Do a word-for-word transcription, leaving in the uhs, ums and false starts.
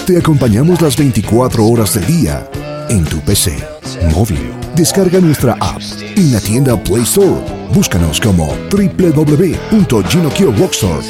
Te acompañamos las veinticuatro horas del día en tu P C, móvil. Descarga nuestra app en la tienda Play Store. Búscanos como w w w punto ginokio rockstore